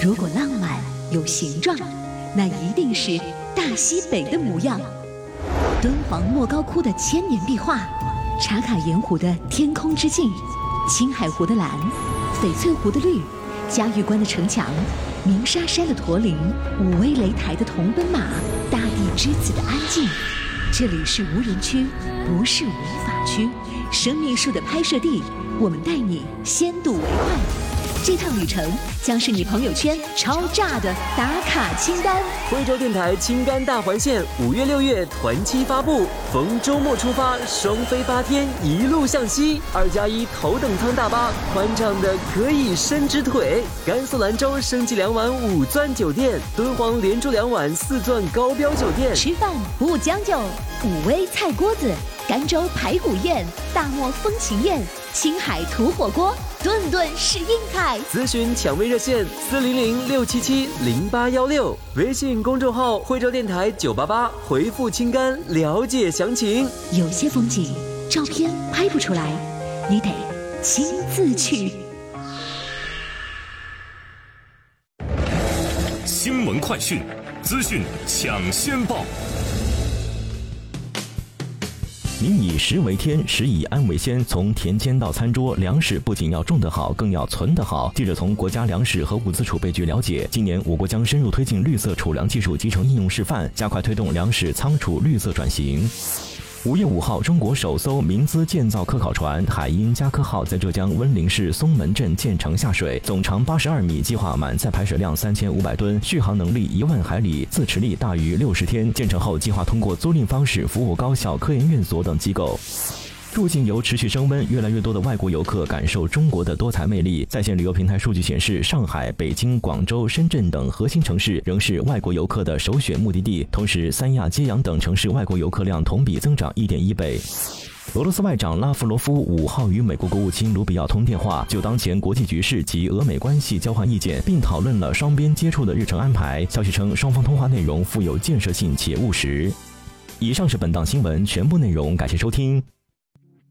如果浪漫有形状，那一定是大西北的模样。敦煌莫高窟的千年壁画，茶卡盐湖的天空之镜，青海湖的蓝，翡翠湖的绿，嘉峪关的城墙，鸣沙山的驼铃，武威擂台的铜奔马，大地之子的安静。这里是无人区，不是违法区。生命树的拍摄地，我们带你先睹为快。这趟旅程将是你朋友圈超炸的打卡清单。 惠州电台青甘大环线5月6月团期发布，逢周末出发，双飞8天，一路向西。2+1头等舱大巴，宽敞的可以伸直腿。甘肃兰州升级2晚5钻酒店，敦煌连住2晚4钻高标酒店。 吃饭不将就，武威菜锅子，甘州排骨宴，大漠风情宴，青海土火锅，顿顿是硬菜。 咨询抢位热线400-677-0816，微信公众号惠州电台988，回复青甘了解详情。 有些风景照片拍不出来，你得亲自去。 新闻快讯，资讯抢先报。 民以食为天，食以安为先。从田间到餐桌，粮食不仅要种得好，更要存得好。记者从国家粮食和物资储备局了解，今年我国将深入推进绿色储粮技术集成应用示范，加快推动粮食仓储绿色转型。5月5号，中国首艘民资建造科考船海鹰加科号在浙江温陵市松门镇建成下水，总长82米，计划满载排水量3500吨，续航能力1万海里，自持力大于60天。建成后，计划通过租赁方式服务高校、科研院所等机构。入境游持续升温，越来越多的外国游客感受中国的多彩魅力。在线旅游平台数据显示，上海、北京、广州、深圳等核心城市仍是外国游客的首选目的地。同时，三亚、揭阳等城市外国游客量同比增长1.1倍。俄罗斯外长拉夫罗夫5号与美国国务卿卢比奥通电话，就当前国际局势及俄美关系交换意见，并讨论了双边接触的日程安排。消息称，双方通话内容富有建设性且务实。以上是本档新闻全部内容，感谢收听。